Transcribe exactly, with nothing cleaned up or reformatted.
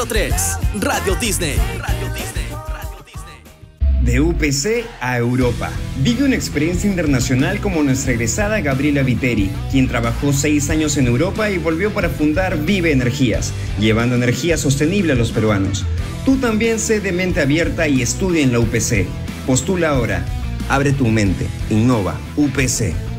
tres, Radio Disney. Radio Disney. De U P C a Europa. Vive una experiencia internacional como nuestra egresada Gabriela Viteri, quien trabajó seis años en Europa y volvió para fundar Vive Energías, llevando energía sostenible a los peruanos. Tú también sé de mente abierta y estudia en la U P C. Postula ahora. Abre tu mente. Innova. U P C.